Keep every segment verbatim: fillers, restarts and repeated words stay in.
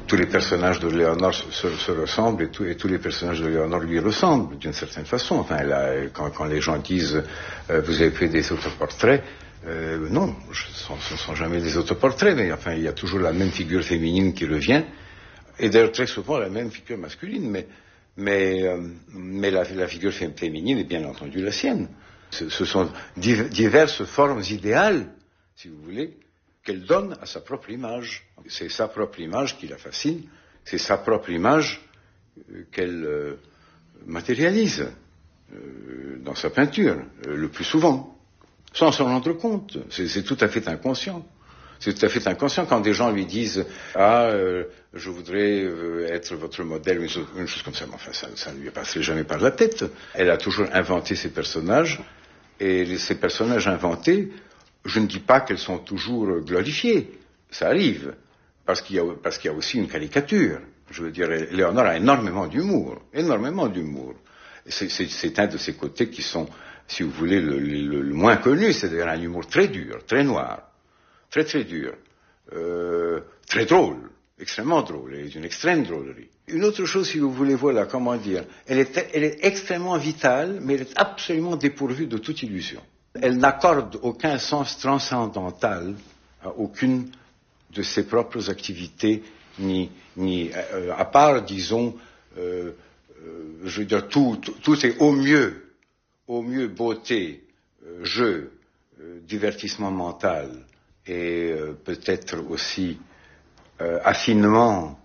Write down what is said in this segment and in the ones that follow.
tous les personnages de Léonore se, se, se ressemblent et, tout, et tous les personnages de Léonore lui ressemblent d'une certaine façon. Enfin, là, quand, quand les gens disent euh, vous avez fait des autoportraits, euh, non, ce ne sont jamais des autoportraits, mais enfin, il y a toujours la même figure féminine qui revient, et d'ailleurs très souvent la même figure masculine, mais, mais, euh, mais la, la figure féminine est bien entendu la sienne. Ce, ce sont div- diverses formes idéales, si vous voulez, qu'elle donne à sa propre image. C'est sa propre image qui la fascine, c'est sa propre image euh, qu'elle euh, matérialise euh, dans sa peinture, euh, le plus souvent, sans s'en rendre compte. C'est, c'est tout à fait inconscient. C'est tout à fait inconscient quand des gens lui disent « Ah, euh, je voudrais euh, être votre modèle », une chose, une chose comme ça, mais enfin, ça, ça ne lui passerait jamais par la tête. Elle a toujours inventé ses personnages, et ces personnages inventés, je ne dis pas qu'elles sont toujours glorifiées, ça arrive, parce qu'il y a, parce qu'il y a aussi une caricature. Je veux dire, Léonore a énormément d'humour, énormément d'humour. C'est, c'est, c'est un de ses côtés qui sont, si vous voulez, le, le, le moins connu, c'est-à-dire un humour très dur, très noir, très très dur, euh, très drôle, extrêmement drôle, et d'une extrême drôlerie. Une autre chose, si vous voulez, voilà, comment dire, elle est, elle est extrêmement vitale, mais elle est absolument dépourvue de toute illusion. Elle n'accorde aucun sens transcendantal à aucune de ses propres activités, ni, ni euh, à part, disons, euh, euh, je veux dire, tout, tout, tout est au mieux, au mieux beauté, euh, jeu, euh, divertissement mental, et euh, peut-être aussi euh, affinement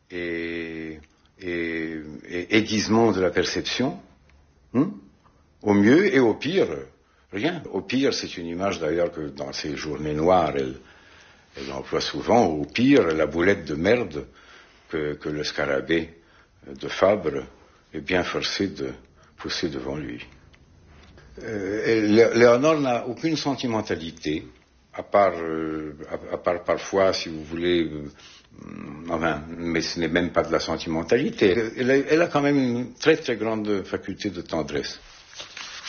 et, et, et aiguisement de la perception, hein, au mieux et au pire. Rien. Au pire, c'est une image d'ailleurs que dans ces journées noires, elle, elle emploie souvent. Au pire, la boulette de merde que, que le scarabée de Fabre est bien forcé de pousser devant lui. Euh, Léonore n'a aucune sentimentalité, à part, euh, à, à part parfois, si vous voulez, euh, enfin, mais ce n'est même pas de la sentimentalité. Elle, elle, a, elle a quand même une très très grande faculté de tendresse.